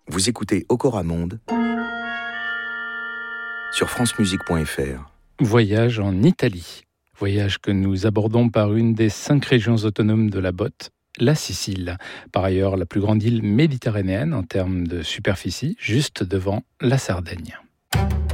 Vous écoutez Okora Monde sur francemusique.fr. Voyage en Italie. Voyage que nous abordons par une des 5 régions autonomes de la botte, la Sicile. Par ailleurs, la plus grande île méditerranéenne en termes de superficie, juste devant la Sardaigne.